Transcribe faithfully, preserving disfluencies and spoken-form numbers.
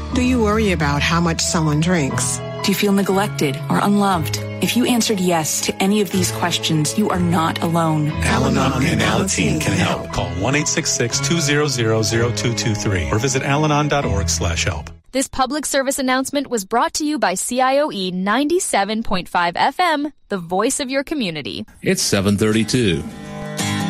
Do you worry about how much someone drinks? Do you feel neglected or unloved? If you answered yes to any of these questions, you are not alone. Al-Anon and Alateen can help. Call one eight six six, two zero zero, zero two two three or visit alanon dot org slash help. This public service announcement was brought to you by C I O E ninety-seven point five F M, the voice of your community. It's seven thirty-two.